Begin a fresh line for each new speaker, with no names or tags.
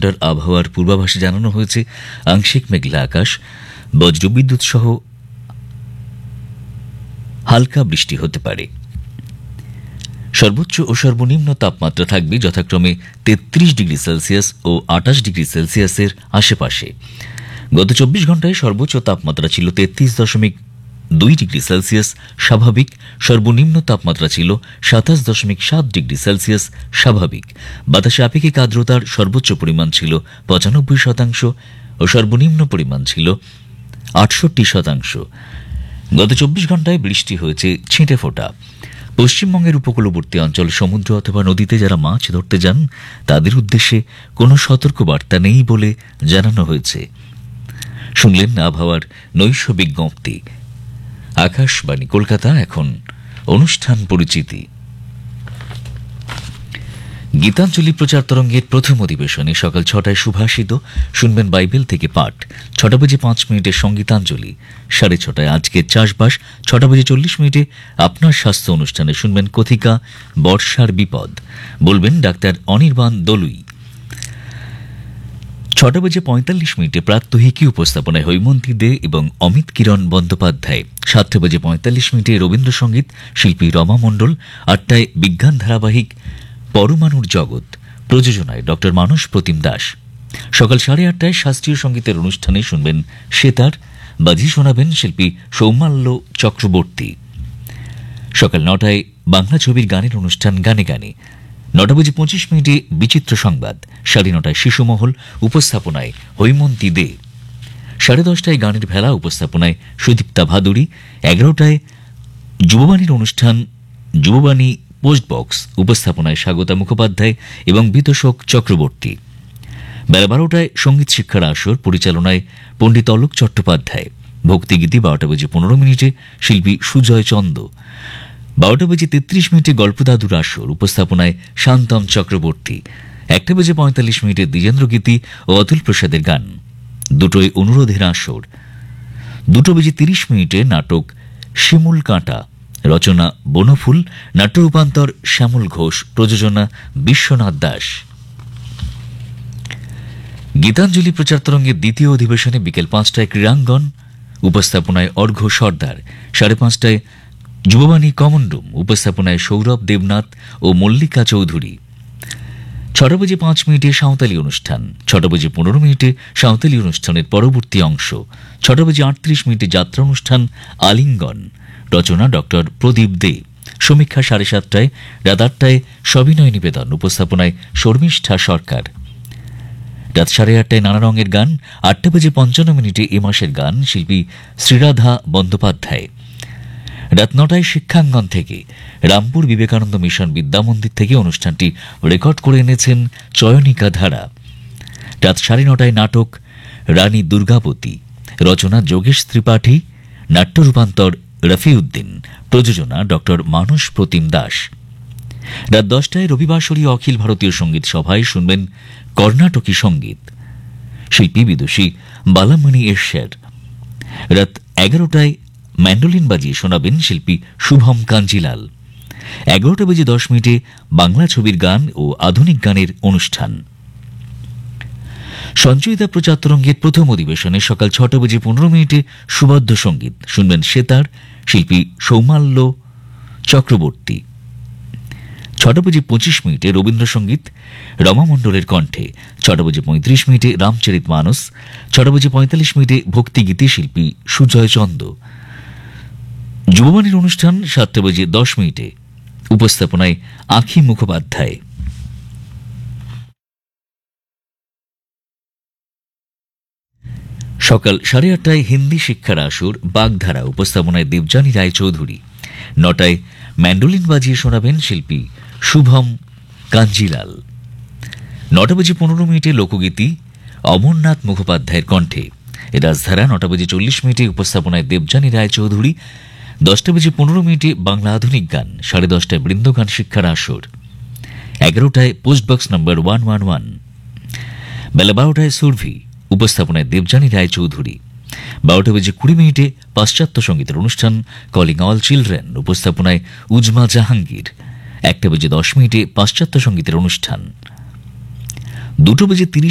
ঘন্টার আবহাওয়ার পূর্বাভাসে জানানো হয়েছে আংশিক মেঘলা আকাশ, বজ্রবিদ্যুৎ সহ হালকা বৃষ্টি হতে পারে। সর্বোচ্চ ও সর্বনিম্ন তাপমাত্রা থাকবে যথাক্রমে 33 ডিগ্রি সেলসিয়াস ও 28 ডিগ্রি সেলসিয়াসের আশেপাশে। গত 24 ঘন্টায় সর্বোচ্চ তাপমাত্রা ছিল 33.2 ডিগ্রি সেলসিয়াস স্বাভাবিক, সর্বনিম্ন তাপমাত্রা ছিল 27.7 ডিগ্রি সেলসিয়াস স্বাভাবিক। বাতাসে আপেক্ষিক আর্দ্রতার সর্বোচ্চ পরিমাণ ছিল 95% ও সর্বনিম্ন পরিমাণ ছিল 68%। গত 24 ঘন্টায় বৃষ্টি হয়েছে ছিটে ফোঁটা। পশ্চিমবঙ্গের উপকূলবর্তী অঞ্চল, সমুদ্র অথবা নদীতে যারা মাছ ধরতে যান তাদের উদ্দেশ্যে কোনো সতর্কবার্তা নেই বলে জানানো হয়েছে। শুনলেন আবহাওয়ার নৈশ বিজ্ঞপ্তি। আকাশবাণী কলকাতা। এখন অনুষ্ঠান পরিচিতি। গীতাঞ্জলি প্রচার তরঙ্গের প্রথম অধিবেশনে সকাল 6টায় সুভাষিত, শুনবেন বাইবেল থেকে পাঠ। 6টা বেজে 5 মিনিটে সঙ্গীতাঞ্জলি। 6:30টায় আজকের চাষবাস। 6টা বেজে 40 মিনিটে আপনার স্বাস্থ্য অনুষ্ঠানে শুনবেন কথিকা বর্ষার বিপদ, বলবেন ডাক্তার অনির্বাণ দলুই। 6টা বেজে 45 মিনিটে প্রাত্যহিকী উপস্থাপনায় হৈমন্তী দে এবং অমিত কিরণ বন্দ্যোপাধ্যায়। 7টা বেজে 45 মিনিটে রবীন্দ্রসঙ্গীত, শিল্পী রমা মণ্ডল। 8টায় বিজ্ঞান ধারাবাহিক পরমাণুর জগৎ, প্রযোজনায় ডক্টর মানস প্রতিম দাস। সকাল 8:30টায় শাস্ত্রীয় সঙ্গীতের অনুষ্ঠানে শুনবেন সেতার, বাজি শোনাবেন শিল্পী সৌমাল্য চক্রবর্তী। সকাল 9টায় বাংলা ছবির গানের অনুষ্ঠান গানে গানে। 9টা বেজে 25 মিনিটে বিচিত্র সংবাদ। 9:30টায় শিশুমহল, উপস্থাপনায় হৈমন্তী দে। 10:30টায় গানের ভেলা, উপস্থাপনায় সুদীপ্তা ভাদুরী। 11টায় যুববাণীর অনুষ্ঠান যুববাণী পোস্ট বক্স, উপস্থাপনায় স্বাগতা মুখোপাধ্যায় এবং বিতোষক চক্রবর্তী। বেলা 12টায় সঙ্গীত শিক্ষার আসর, পরিচালনায় পণ্ডিত অলোক চট্টোপাধ্যায়। ভক্তিগীতি 12টা বেজে 15 মিনিটে শিল্পী সুজয় চন্দ। 12টা বেজে 33 মিনিটে গল্পদাদুর আসর, উপস্থাপনায় শান্তম চক্রবর্তী। 1টা বেজে 45 মিনিটে দ্বিজেন্দ্র গীতি ও অতুল প্রসাদের গান। 2টোয় অনুরোধের আসর। 2টো বেজে 30 মিনিটে নাটক শিমুল কাঁটা, রচনা বনফুল, নাট্য রূপান্তর শ্যামল ঘোষ, প্রযোজনা বিশ্বনাথ দাস। গীতাঞ্জলি প্রচার তরঙ্গের দ্বিতীয় অধিবেশনে বিকেল 5টায় ক্রীড়াঙ্গন, উপস্থাপনায় অর্ঘ্য সর্দার। 5:30টায় যুববাণী কমন রুম, উপস্থাপনায় সৌরভ দেবনাথ ও মল্লিকা চৌধুরী। 6টা বেজে 5 মিনিটে সাঁওতালি অনুষ্ঠান। 6টা বেজে 15 মিনিটে সাঁওতালি অনুষ্ঠানের পরবর্তী অংশ। 6টা বেজে 38 মিনিটে যাত্রা অনুষ্ঠান আলিঙ্গন, রচনা ডক্টর প্রদীপ দে। সমীক্ষা 7:30টায়। রাত 8টায় সবিনয় নিবেদন, উপস্থাপনায় শর্মিষ্ঠা সরকার। রাত 8:30টায় নানা রঙের গান। 8টা বেজে 55 মিনিটে এ মাসের গান, শিল্পী শ্রীরাধা বন্দ্যোপাধ্যায়। রাত 9টায় শিক্ষাঙ্গন থেকে, রামপুর বিবেকানন্দ মিশন বিদ্যামন্দির থেকে অনুষ্ঠানটি রেকর্ড করে এনেছেন চয়নিকা ধারা। রাত 9:30টায় নাটক রানী দুর্গাবতী, রচনা যোগেশ ত্রিপাঠী, নাট্য রূপান্তর রফিউদ্দিন, প্রযোজনা ডক্টর মানস প্রতিম দাস। রাত 10টায় রবিবাসরী অখিল ভারতীয় সঙ্গীত সভায় শুনবেন কর্ণাটকী সঙ্গীত, শিল্পী বিদুষী বালামণি এরশের। রাত 11টায় ম্যান্ডোলিন বাজিয়ে শোনাবেন শিল্পী শুভম কাঞ্জিলাল। 11টা বেজে 10 মিনিটে বাংলা ছবির গান ও আধুনিক গানের অনুষ্ঠান। সঞ্চয়িতা প্রচার তরঙ্গের প্রথম অধিবেশনে সকাল 6টা বেজে 15 মিনিটে সুবদ্ধ সঙ্গীত, শুনবেন সেতার, শিল্পী সৌমাল্য চক্রবর্তী। 6টা বেজে 25 মিনিটে রবীন্দ্রসঙ্গীত রমা মণ্ডলের কণ্ঠে। 6টা বেজে 35 মিনিটে রামচরিত মানস। 6টা বেজে 45 মিনিটে ভক্তিগীতি, শিল্পী সুজয় চন্দ। যুববাণীর অনুষ্ঠান 7টা বেজে 10 মিনিটে, উপস্থাপনায় আঁখি মুখোপাধ্যায়। সকাল 8:30টায় হিন্দি শিক্ষার আসর বাগধারা, উপস্থাপনায় দেবযানী রায়চৌধুরী। 9টায় ম্যান্ডোলিন বাজিয়ে শোনাবেন শিল্পী শুভম কাঞ্জিলাল। 9টা বেজে 15 মিনিটে লোকগীতি অমরনাথ মুখোপাধ্যায়ের কণ্ঠে। রাজধারা 9টা বেজে 40 মিনিটে, উপস্থাপনায় দেবযানী রায়চৌধুরী। 10টা বেজে 15 মিনিটে বাংলা আধুনিক গান। 10:30টায় বৃন্দগান শিক্ষার আসর। 11টায় পোস্টবক্স নম্বর 111। বেলা 12টায় সুরভি, উপস্থাপনায় দেবযানী রায়চৌধুরী। 12টা বেজে 20 মিনিটে পাশ্চাত্য সঙ্গীতের অনুষ্ঠান কলিং অল চিলড্রেন, উপস্থাপনায় উজমা জাহাঙ্গীর। 1টা বেজে 10 মিনিটে পাশ্চাত্য সঙ্গীতের অনুষ্ঠান। 2টো বেজে 30